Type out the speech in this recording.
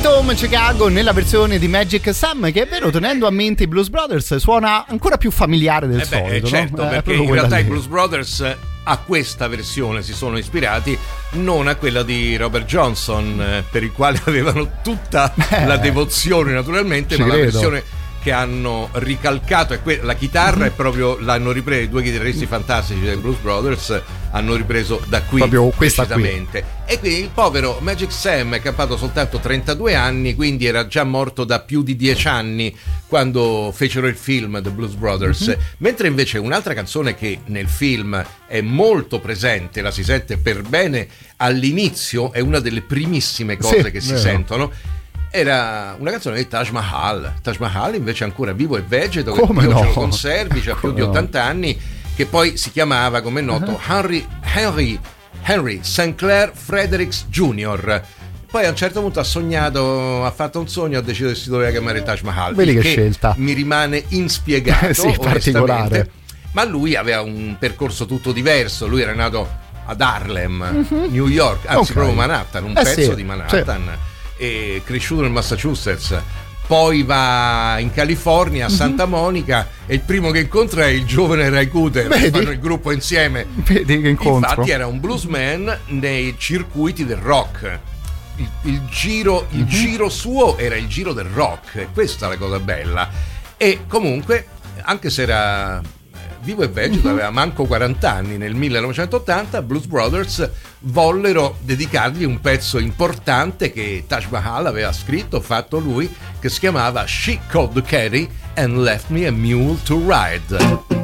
Sweet Home Chicago nella versione di Magic Sam, che è vero, tenendo a mente i Blues Brothers, suona ancora più familiare del solito, certo, no? Perché in realtà i Blues Brothers a questa versione si sono ispirati, non a quella di Robert Johnson, per il quale avevano tutta la devozione naturalmente, ma la versione che hanno ricalcato la chitarra è proprio, l'hanno ripreso i due chitarristi fantastici dei Blues Brothers, hanno ripreso da qui proprio precisamente qui. E quindi il povero Magic Sam è campato soltanto 32 anni, quindi era già morto da più di 10 anni quando fecero il film The Blues Brothers, mentre invece un'altra canzone che nel film è molto presente, la si sente per bene all'inizio, è una delle primissime cose che si sentono, era una canzone di Taj Mahal. Taj Mahal invece è ancora vivo e vegeto, che ce lo conservi, c'ha più di 80 anni, che poi si chiamava, come è noto, Henry St. Clair Fredericks Jr. Poi a un certo punto ha fatto un sogno, ha deciso che si doveva chiamare Taj Mahal. Vedi che scelta. Mi rimane inspiegato, sì, particolare. Ma lui aveva un percorso tutto diverso, lui era nato ad Harlem, New York, anzi proprio Manhattan, un pezzo di Manhattan. Sì. È cresciuto nel Massachusetts, poi va in California a Santa Monica e il primo che incontra è il giovane Ray Cooder. Fanno il gruppo insieme. Vedi che incontro. Infatti era un bluesman nei circuiti del rock. Il giro suo era il giro del rock, e questa è la cosa bella. E comunque, anche se era vivo e vegeto, aveva manco 40 anni, nel 1980 Blues Brothers vollero dedicargli un pezzo importante che Taj Mahal aveva scritto, fatto lui, che si chiamava She Called the Caddy and Left Me a Mule to Ride.